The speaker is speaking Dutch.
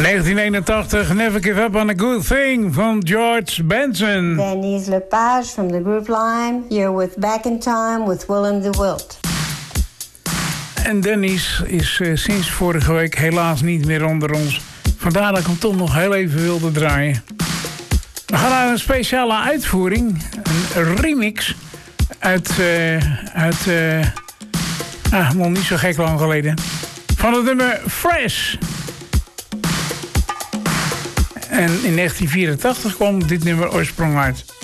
1981, Never Give Up on a Good Thing van George Benson. Denise Lepage from the group Lime. You're with Back in Time with Willem de Wilt. En Dennis is sinds vorige week helaas niet meer onder ons. Vandaar dat ik hem toch nog heel even wilde draaien. We gaan naar een speciale uitvoering. Een remix nog niet zo gek lang geleden. Van het nummer Fresh. En in 1984 kwam dit nummer oorspronkelijk uit.